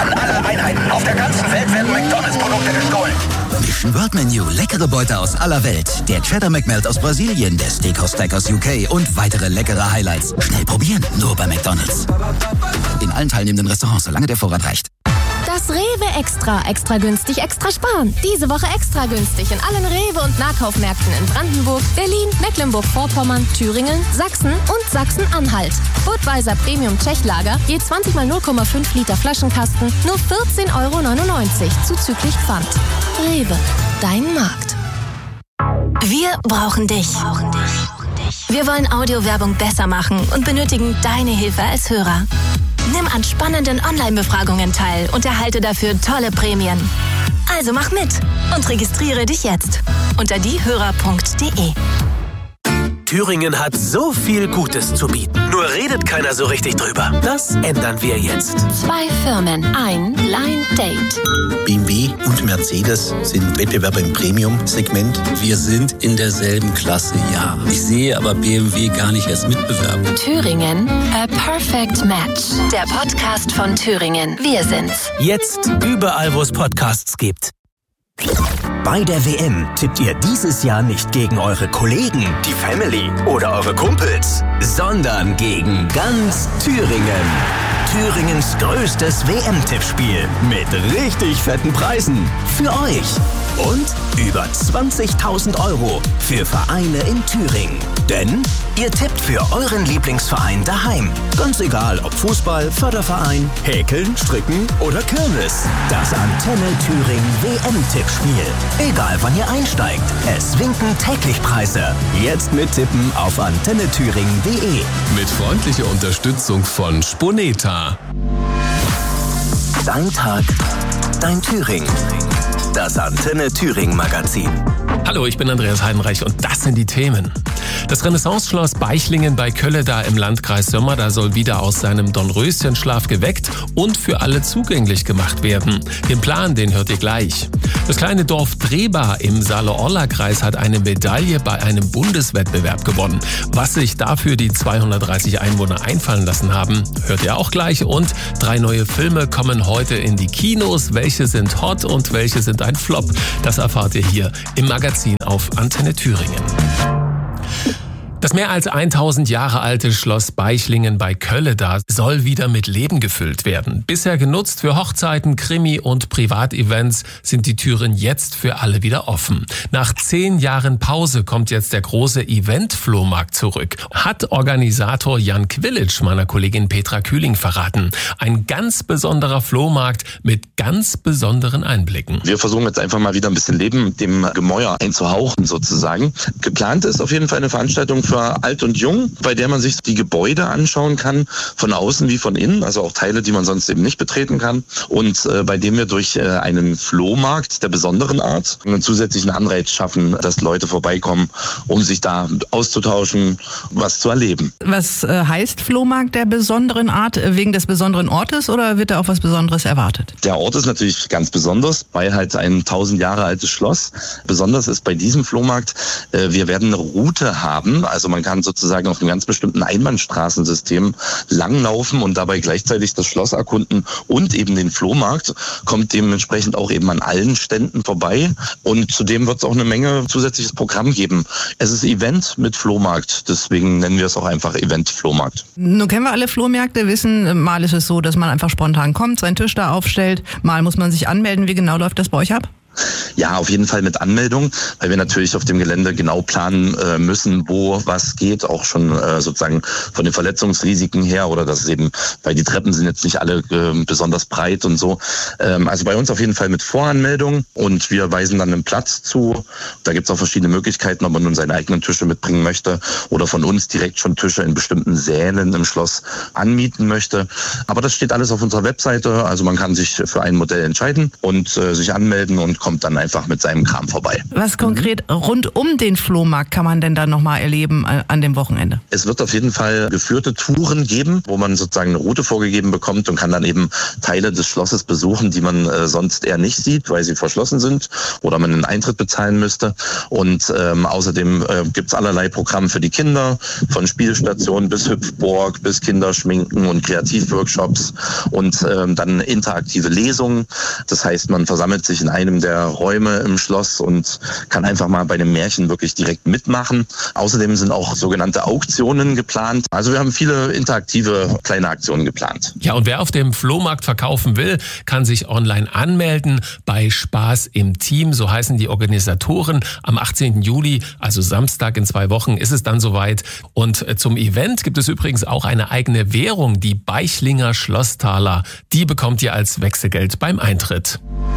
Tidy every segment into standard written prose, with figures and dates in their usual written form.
An alle Einheiten auf der ganzen Welt werden McDonald's-Produkte gestohlen. Mission World Menu, leckere Beute aus aller Welt. Der Cheddar McMelt aus Brasilien, der Steakhouse Stack aus UK und weitere leckere Highlights. Schnell probieren, nur bei McDonald's. In allen teilnehmenden Restaurants, solange der Vorrat reicht. Das Rewe Extra günstig, extra sparen. Diese Woche extra günstig in allen Rewe- und Nahkaufmärkten in Brandenburg, Berlin, Mecklenburg-Vorpommern, Thüringen, Sachsen und Sachsen-Anhalt. Budweiser Premium Tschechlager, je 20 mal 0,5 Liter Flaschenkasten, nur 14,99 € zuzüglich Pfand. Rewe, dein Markt. Wir brauchen dich. Wir wollen Audiowerbung besser machen und benötigen deine Hilfe als Hörer. Nimm an spannenden Online-Befragungen teil und erhalte dafür tolle Prämien. Also mach mit und registriere dich jetzt unter diehörer.de. Thüringen hat so viel Gutes zu bieten. Nur redet keiner so richtig drüber. Das ändern wir jetzt. 2 Firmen, ein Blind Date. BMW und Mercedes sind Wettbewerber im Premium-Segment. Wir sind in derselben Klasse, ja. Ich sehe aber BMW gar nicht als Mitbewerber. Thüringen, a perfect match. Der Podcast von Thüringen. Wir sind's. Jetzt überall, wo es Podcasts gibt. Bei der WM tippt ihr dieses Jahr nicht gegen eure Kollegen, die Family oder eure Kumpels, sondern gegen ganz Thüringen. Thüringens größtes WM-Tippspiel mit richtig fetten Preisen für euch. Und über 20.000 € für Vereine in Thüringen. Denn ihr tippt für euren Lieblingsverein daheim. Ganz egal, ob Fußball, Förderverein, Häkeln, Stricken oder Kirmes. Das Antenne Thüringen WM-Tippspiel. Egal wann ihr einsteigt, es winken täglich Preise. Jetzt mittippen auf antennethüringen.de. Mit freundlicher Unterstützung von Sponeta. Dein Tag, dein Thüringen. Das Antenne Thüringen Magazin. Hallo, ich bin Andreas Heidenreich und das sind die Themen. Das Renaissance-Schloss Beichlingen bei Kölleda im Landkreis Sömmerda soll wieder aus seinem Dornröschenschlaf geweckt und für alle zugänglich gemacht werden. Den Plan, den hört ihr gleich. Das kleine Dorf Drehba im Saale-Orla-Kreis hat eine Medaille bei einem Bundeswettbewerb gewonnen. Was sich dafür die 230 Einwohner einfallen lassen haben, hört ihr auch gleich. Und 3 neue Filme kommen heute in die Kinos. Welche sind hot und welche sind ein Flop? Das erfahrt ihr hier im Magazin auf Antenne Thüringen. Das mehr als 1000 Jahre alte Schloss Beichlingen bei Kölleda soll wieder mit Leben gefüllt werden. Bisher genutzt für Hochzeiten, Krimi- und Privatevents sind die Türen jetzt für alle wieder offen. Nach 10 Jahren Pause kommt jetzt der große Event-Flohmarkt zurück. Hat Organisator Jan Quillitsch meiner Kollegin Petra Kühling verraten. Ein ganz besonderer Flohmarkt mit ganz besonderen Einblicken. Wir versuchen jetzt einfach mal wieder ein bisschen Leben dem Gemäuer einzuhauchen sozusagen. Geplant ist auf jeden Fall eine Veranstaltung für alt und jung, bei der man sich die Gebäude anschauen kann, von außen wie von innen, also auch Teile, die man sonst eben nicht betreten kann. Und bei dem wir durch einen Flohmarkt der besonderen Art einen zusätzlichen Anreiz schaffen, dass Leute vorbeikommen, um sich da auszutauschen, was zu erleben. Was heißt Flohmarkt der besonderen Art? Wegen des besonderen Ortes oder wird da auch was Besonderes erwartet? Der Ort ist natürlich ganz besonders, weil halt ein 1000 Jahre altes Schloss. Besonders ist bei diesem Flohmarkt, wir werden eine Route haben, also man kann sozusagen auf einem ganz bestimmten Einbahnstraßensystem langlaufen und dabei gleichzeitig das Schloss erkunden und eben den Flohmarkt, kommt dementsprechend auch eben an allen Ständen vorbei und zudem wird es auch eine Menge zusätzliches Programm geben. Es ist Event mit Flohmarkt, deswegen nennen wir es auch einfach Event-Flohmarkt. Nun kennen wir alle Flohmärkte, wissen, mal ist es so, dass man einfach spontan kommt, seinen Tisch da aufstellt, mal muss man sich anmelden. Wie genau läuft das bei euch ab? Ja, auf jeden Fall mit Anmeldung, weil wir natürlich auf dem Gelände genau planen müssen, wo was geht, auch schon sozusagen von den Verletzungsrisiken her oder dass es eben, weil die Treppen sind jetzt nicht alle besonders breit und so. Also bei uns auf jeden Fall mit Voranmeldung und wir weisen dann einen Platz zu. Da gibt's auch verschiedene Möglichkeiten, ob man nun seine eigenen Tische mitbringen möchte oder von uns direkt schon Tische in bestimmten Sälen im Schloss anmieten möchte. Aber das steht alles auf unserer Webseite, also man kann sich für ein Modell entscheiden und sich anmelden und kommt dann einfach mit seinem Kram vorbei. Was konkret rund um den Flohmarkt kann man denn da nochmal erleben an dem Wochenende? Es wird auf jeden Fall geführte Touren geben, wo man sozusagen eine Route vorgegeben bekommt und kann dann eben Teile des Schlosses besuchen, die man sonst eher nicht sieht, weil sie verschlossen sind oder man einen Eintritt bezahlen müsste. Und außerdem gibt's allerlei Programme für die Kinder, von Spielstationen bis Hüpfburg, bis Kinderschminken und Kreativworkshops und dann interaktive Lesungen. Das heißt, man versammelt sich in einem der Räume im Schloss und kann einfach mal bei dem Märchen wirklich direkt mitmachen. Außerdem sind auch sogenannte Auktionen geplant. Also wir haben viele interaktive kleine Aktionen geplant. Ja, und wer auf dem Flohmarkt verkaufen will, kann sich online anmelden bei Spaß im Team, so heißen die Organisatoren. Am 18. Juli, also Samstag in 2 Wochen, ist es dann soweit. Und zum Event gibt es übrigens auch eine eigene Währung, die Beichlinger Schlosstaler. Die bekommt ihr als Wechselgeld beim Eintritt.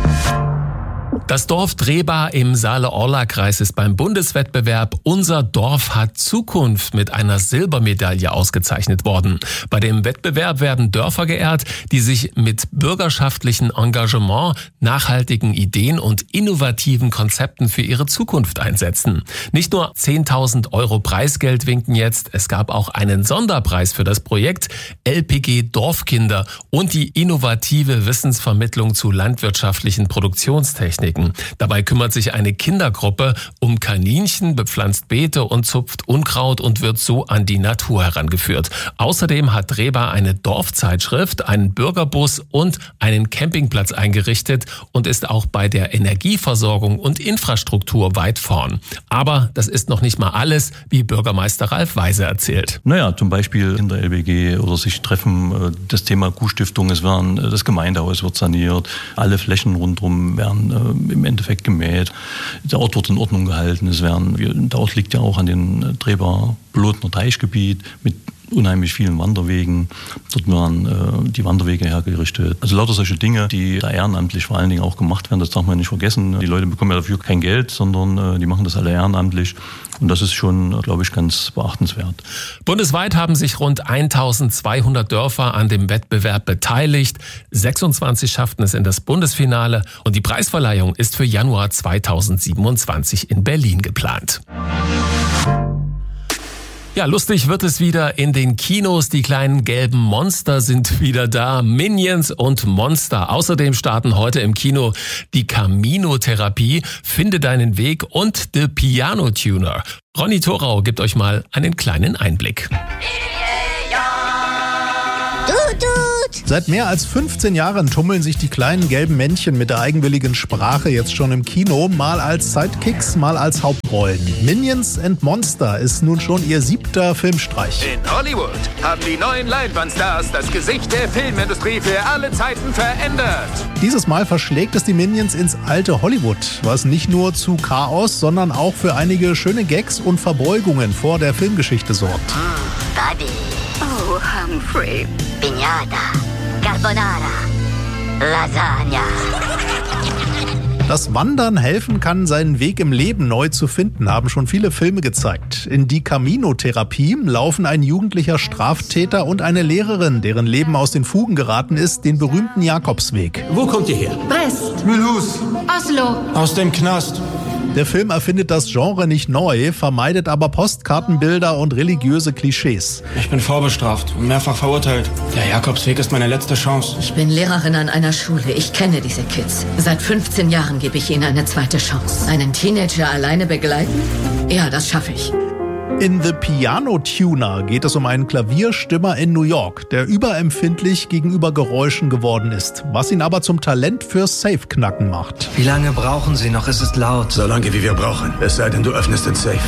Das Dorf Drehba im Saale-Orla-Kreis ist beim Bundeswettbewerb Unser Dorf hat Zukunft mit einer Silbermedaille ausgezeichnet worden. Bei dem Wettbewerb werden Dörfer geehrt, die sich mit bürgerschaftlichem Engagement, nachhaltigen Ideen und innovativen Konzepten für ihre Zukunft einsetzen. Nicht nur 10.000 € Preisgeld winken jetzt, es gab auch einen Sonderpreis für das Projekt LPG Dorfkinder und die innovative Wissensvermittlung zu landwirtschaftlichen Produktionstechniken. Dabei kümmert sich eine Kindergruppe um Kaninchen, bepflanzt Beete und zupft Unkraut und wird so an die Natur herangeführt. Außerdem hat Drehba eine Dorfzeitschrift, einen Bürgerbus und einen Campingplatz eingerichtet und ist auch bei der Energieversorgung und Infrastruktur weit vorn. Aber das ist noch nicht mal alles, wie Bürgermeister Ralf Weise erzählt. Naja, zum Beispiel in der LBG oder sich treffen, das Thema Kuhstiftung, das Gemeindehaus wird saniert, alle Flächen rundherum werden im Endeffekt gemäht. Der Ort wird in Ordnung gehalten. Der Ort liegt ja auch an den Drehba-Bolotner Teichgebiet mit unheimlich vielen Wanderwegen. Dort werden die Wanderwege hergerichtet. Also lauter solche Dinge, die da ehrenamtlich vor allen Dingen auch gemacht werden, das darf man nicht vergessen. Die Leute bekommen ja dafür kein Geld, sondern die machen das alle ehrenamtlich. Und das ist schon, glaube ich, ganz beachtenswert. Bundesweit haben sich rund 1.200 Dörfer an dem Wettbewerb beteiligt. 26 schafften es in das Bundesfinale und die Preisverleihung ist für Januar 2027 in Berlin geplant. Ja, lustig wird es wieder in den Kinos. Die kleinen gelben Monster sind wieder da. Minions und Monster. Außerdem starten heute im Kino die Camino-Therapie, Finde deinen Weg und The Piano Tuner. Ronny Thorau gibt euch mal einen kleinen Einblick. Seit mehr als 15 Jahren tummeln sich die kleinen gelben Männchen mit der eigenwilligen Sprache jetzt schon im Kino, mal als Sidekicks, mal als Hauptrollen. Minions and Monster ist nun schon ihr 7. Filmstreich. In Hollywood haben die neuen Leinwandstars das Gesicht der Filmindustrie für alle Zeiten verändert. Dieses Mal verschlägt es die Minions ins alte Hollywood, was nicht nur zu Chaos, sondern auch für einige schöne Gags und Verbeugungen vor der Filmgeschichte sorgt. Buddy. Oh, Humphrey. Piñata. Carbonara. Lasagna. Dass Wandern helfen kann, seinen Weg im Leben neu zu finden, haben schon viele Filme gezeigt. In die Camino-Therapie laufen ein jugendlicher Straftäter und eine Lehrerin, deren Leben aus den Fugen geraten ist, den berühmten Jakobsweg. Wo kommt ihr her? Brest. Mulhouse. Oslo. Aus dem Knast. Der Film erfindet das Genre nicht neu, vermeidet aber Postkartenbilder und religiöse Klischees. Ich bin vorbestraft und mehrfach verurteilt. Der Jakobsweg ist meine letzte Chance. Ich bin Lehrerin an einer Schule. Ich kenne diese Kids. Seit 15 Jahren gebe ich ihnen eine zweite Chance. Einen Teenager alleine begleiten? Ja, das schaffe ich. In The Piano Tuner geht es um einen Klavierstimmer in New York, der überempfindlich gegenüber Geräuschen geworden ist, was ihn aber zum Talent fürs Safe-Knacken macht. Wie lange brauchen Sie noch? Es ist laut. So lange, wie wir brauchen. Es sei denn, du öffnest den Safe.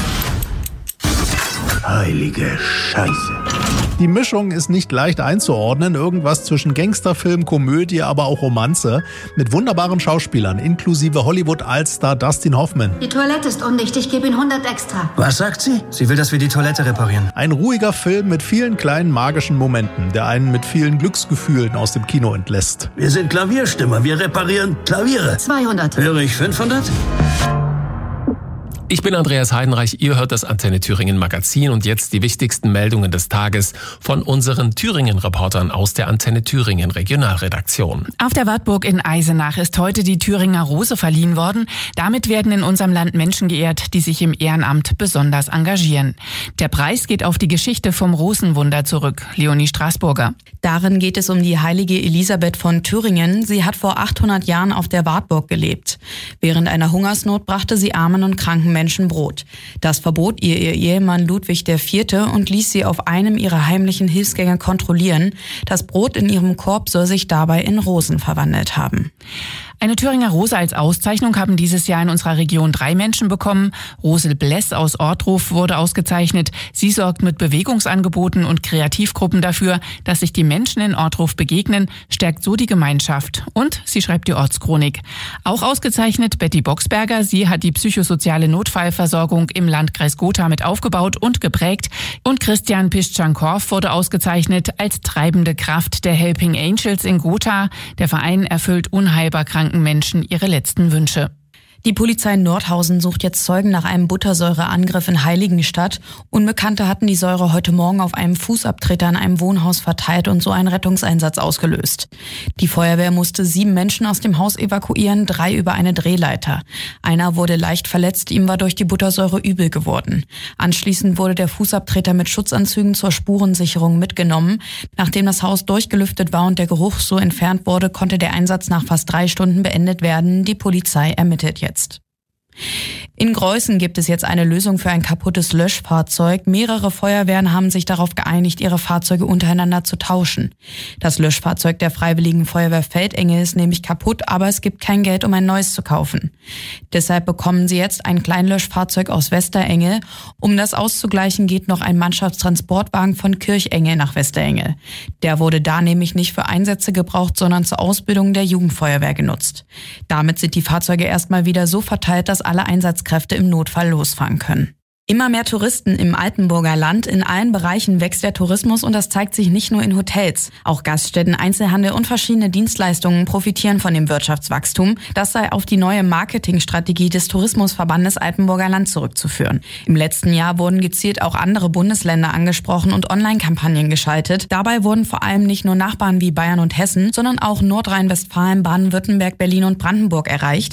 Heilige Scheiße. Die Mischung ist nicht leicht einzuordnen, irgendwas zwischen Gangsterfilm, Komödie, aber auch Romanze, mit wunderbaren Schauspielern, inklusive Hollywood-Allstar Dustin Hoffman. Die Toilette ist undicht, ich gebe Ihnen 100 extra. Was sagt sie? Sie will, dass wir die Toilette reparieren. Ein ruhiger Film mit vielen kleinen magischen Momenten, der einen mit vielen Glücksgefühlen aus dem Kino entlässt. Wir sind Klavierstimmer, wir reparieren Klaviere. 200. Höre ich 500? Ich bin Andreas Heidenreich, ihr hört das Antenne Thüringen Magazin und jetzt die wichtigsten Meldungen des Tages von unseren Thüringen-Reportern aus der Antenne Thüringen Regionalredaktion. Auf der Wartburg in Eisenach ist heute die Thüringer Rose verliehen worden. Damit werden in unserem Land Menschen geehrt, die sich im Ehrenamt besonders engagieren. Der Preis geht auf die Geschichte vom Rosenwunder zurück. Leonie Straßburger. Darin geht es um die heilige Elisabeth von Thüringen. Sie hat vor 800 Jahren auf der Wartburg gelebt. Während einer Hungersnot brachte sie armen und kranken Menschen Brot. Das verbot ihr Ehemann Ludwig IV. Und ließ sie auf einem ihrer heimlichen Hilfsgänge kontrollieren. Das Brot in ihrem Korb soll sich dabei in Rosen verwandelt haben. Eine Thüringer Rose als Auszeichnung haben dieses Jahr in unserer Region 3 Menschen bekommen. Rosel Bless aus Ortruf wurde ausgezeichnet. Sie sorgt mit Bewegungsangeboten und Kreativgruppen dafür, dass sich die Menschen in Ortruf begegnen, stärkt so die Gemeinschaft. Und sie schreibt die Ortschronik. Auch ausgezeichnet Betty Boxberger. Sie hat die psychosoziale Notfallversorgung im Landkreis Gotha mit aufgebaut und geprägt. Und Christian Piszczankow wurde ausgezeichnet als treibende Kraft der Helping Angels in Gotha. Der Verein erfüllt unheilbar kranken Menschen ihre letzten Wünsche. Die Polizei in Nordhausen sucht jetzt Zeugen nach einem Buttersäureangriff in Heiligenstadt. Unbekannte hatten die Säure heute Morgen auf einem Fußabtreter in einem Wohnhaus verteilt und so einen Rettungseinsatz ausgelöst. Die Feuerwehr musste 7 Menschen aus dem Haus evakuieren, 3 über eine Drehleiter. Einer wurde leicht verletzt, ihm war durch die Buttersäure übel geworden. Anschließend wurde der Fußabtreter mit Schutzanzügen zur Spurensicherung mitgenommen. Nachdem das Haus durchgelüftet war und der Geruch so entfernt wurde, konnte der Einsatz nach fast 3 Stunden beendet werden. Die Polizei ermittelt jetzt. In Greußen gibt es jetzt eine Lösung für ein kaputtes Löschfahrzeug. Mehrere Feuerwehren haben sich darauf geeinigt, ihre Fahrzeuge untereinander zu tauschen. Das Löschfahrzeug der Freiwilligen Feuerwehr Feldenge ist nämlich kaputt, aber es gibt kein Geld, um ein neues zu kaufen. Deshalb bekommen sie jetzt ein Kleinlöschfahrzeug aus Westerenge. Um das auszugleichen, geht noch ein Mannschaftstransportwagen von Kirchenge nach Westerenge. Der wurde da nämlich nicht für Einsätze gebraucht, sondern zur Ausbildung der Jugendfeuerwehr genutzt. Damit sind die Fahrzeuge erstmal wieder so verteilt, dass alle Einsatzkräfte im Notfall losfahren können. Immer mehr Touristen im Altenburger Land. In allen Bereichen wächst der Tourismus und das zeigt sich nicht nur in Hotels. Auch Gaststätten, Einzelhandel und verschiedene Dienstleistungen profitieren von dem Wirtschaftswachstum. Das sei auf die neue Marketingstrategie des Tourismusverbandes Altenburger Land zurückzuführen. Im letzten Jahr wurden gezielt auch andere Bundesländer angesprochen und Online-Kampagnen geschaltet. Dabei wurden vor allem nicht nur Nachbarn wie Bayern und Hessen, sondern auch Nordrhein-Westfalen, Baden-Württemberg, Berlin und Brandenburg erreicht.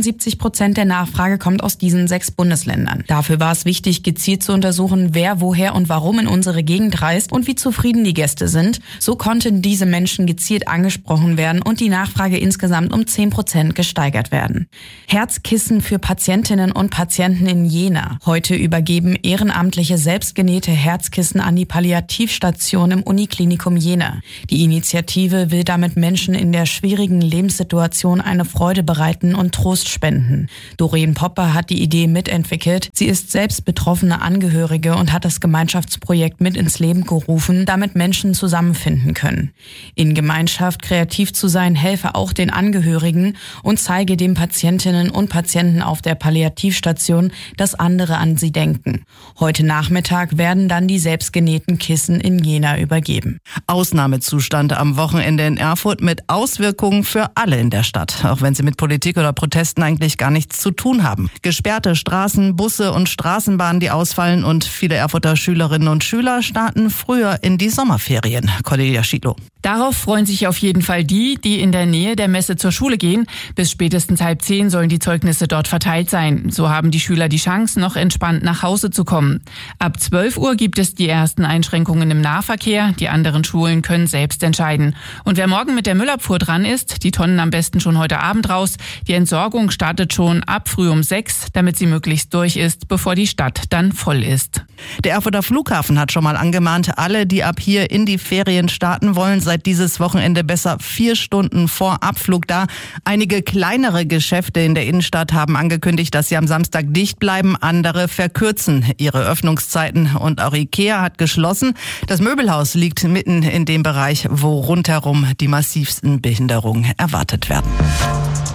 71% der Nachfrage kommt aus diesen 6 Bundesländern. Dafür war es wichtig, gezielt zu untersuchen, wer, woher und warum in unsere Gegend reist und wie zufrieden die Gäste sind. So konnten diese Menschen gezielt angesprochen werden und die Nachfrage insgesamt um 10% gesteigert werden. Herzkissen für Patientinnen und Patienten in Jena. Heute übergeben ehrenamtliche selbstgenähte Herzkissen an die Palliativstation im Uniklinikum Jena. Die Initiative will damit Menschen in der schwierigen Lebenssituation eine Freude bereiten und Trost spenden. Doreen Popper hat die Idee mitentwickelt. Sie ist selbst betroffene Angehörige und hat das Gemeinschaftsprojekt mit ins Leben gerufen, damit Menschen zusammenfinden können. In Gemeinschaft kreativ zu sein, helfe auch den Angehörigen und zeige den Patientinnen und Patienten auf der Palliativstation, dass andere an sie denken. Heute Nachmittag werden dann die selbstgenähten Kissen in Jena übergeben. Ausnahmezustand am Wochenende in Erfurt mit Auswirkungen für alle in der Stadt, auch wenn sie mit Politik oder Protesten eigentlich gar nichts zu tun haben. Gesperrte Straßen, Busse und Straßenbahnen, die ausfallen und viele Erfurter Schülerinnen und Schüler starten früher in die Sommerferien. Cordelia Schiedlow. Darauf freuen sich auf jeden Fall die in der Nähe der Messe zur Schule gehen. Bis spätestens 9:30 sollen die Zeugnisse dort verteilt sein. So haben die Schüler die Chance, noch entspannt nach Hause zu kommen. Ab 12 Uhr gibt es die ersten Einschränkungen im Nahverkehr. Die anderen Schulen können selbst entscheiden. Und wer morgen mit der Müllabfuhr dran ist, die Tonnen am besten schon heute Abend raus. Die Entsorgung startet schon ab früh um 6, damit sie möglichst durch ist, bevor die Stadt dann voll ist. Der Erfurter Flughafen hat schon mal angemahnt, alle, die ab hier in die Ferien starten wollen, seit dieses Wochenende besser 4 Stunden vor Abflug da. Einige kleinere Geschäfte in der Innenstadt haben angekündigt, dass sie am Samstag dicht bleiben. Andere verkürzen ihre Öffnungszeiten. Und auch IKEA hat geschlossen. Das Möbelhaus liegt mitten in dem Bereich, wo rundherum die massivsten Behinderungen erwartet werden.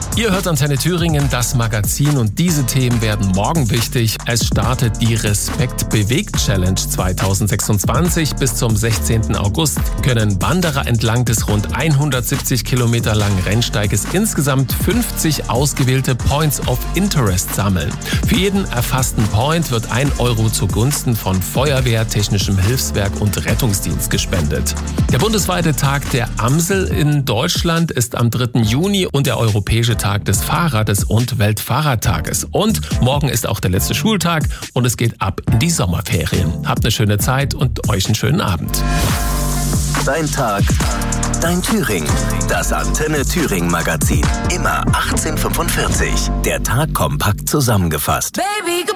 Ihr hört Antenne Thüringen, das Magazin, und diese Themen werden morgen wichtig. Es startet die Respekt bewegt Challenge 2026. Bis zum 16. August können Wanderer entlang des rund 170 Kilometer langen Rennsteiges insgesamt 50 ausgewählte Points of Interest sammeln. Für jeden erfassten Point wird 1 Euro zugunsten von Feuerwehr, Technischem Hilfswerk und Rettungsdienst gespendet. Der bundesweite Tag der Amsel in Deutschland ist am 3. Juni und der europäische Tag des Fahrrades und Weltfahrradtages. Und morgen ist auch der letzte Schultag und es geht ab in die Sommerferien. Habt eine schöne Zeit und euch einen schönen Abend. Dein Tag, dein Thüringen. Das Antenne Thüringen Magazin. Immer 18:45. Der Tag kompakt zusammengefasst. Baby,